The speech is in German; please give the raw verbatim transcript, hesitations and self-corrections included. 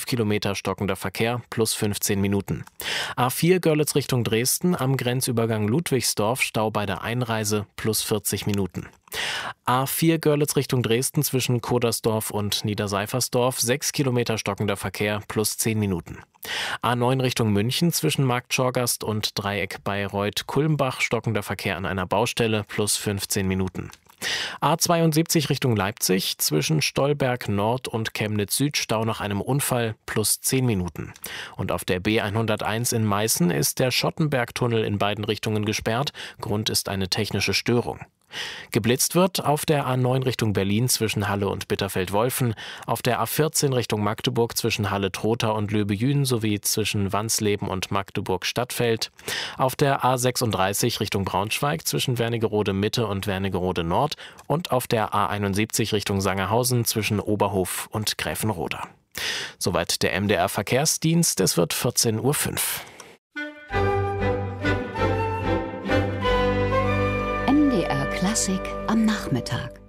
Kilometer stockender Verkehr plus fünfzehn Minuten. A vier Görlitz Richtung Dresden am Grenzübergang Ludwigsdorf Stau bei der Einreise plus vierzig Minuten. A vier Görlitz Richtung Dresden zwischen Kodersdorf und Niederseifersdorf sechs Kilometer stockender Verkehr plus zehn Minuten. A neun Richtung München zwischen Marktschorgast und Dreieck Bayreuth-Kulmbach stockender Verkehr an einer Baustelle plus fünfzehn Minuten. A zweiundsiebzig Richtung Leipzig zwischen Stolberg Nord und Chemnitz Süd Stau nach einem Unfall plus zehn Minuten. Und auf der B hunderteins in Meißen ist der Schottenbergtunnel in beiden Richtungen gesperrt. Grund ist eine technische Störung. Geblitzt wird auf der A neun Richtung Berlin zwischen Halle und Bitterfeld-Wolfen, auf der A vierzehn Richtung Magdeburg zwischen Halle-Trotha und Löbejün sowie zwischen Wansleben und Magdeburg-Stadtfeld, auf der A sechsunddreißig Richtung Braunschweig zwischen Wernigerode Mitte und Wernigerode Nord und auf der A einundsiebzig Richtung Sangerhausen zwischen Oberhof und Gräfenroda. Soweit der M D R Verkehrsdienst, es wird vierzehn Uhr fünf. M D R Klassik am Nachmittag.